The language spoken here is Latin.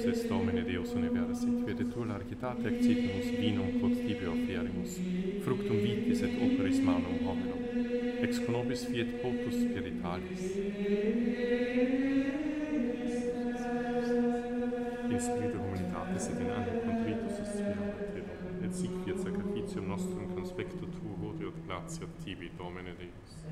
est Domine Deus universit, virdetur largitate accipimus vinum quod tibi offierimus, fructum vitis et operis manum hominum, ex conobis fiet potus spiritualis. In spiritu humanitatis et in animo contritus aspirare te, et sic fiat sacrificium nostrum conspectu tuo hodie et gratia tibi, Domine Deus.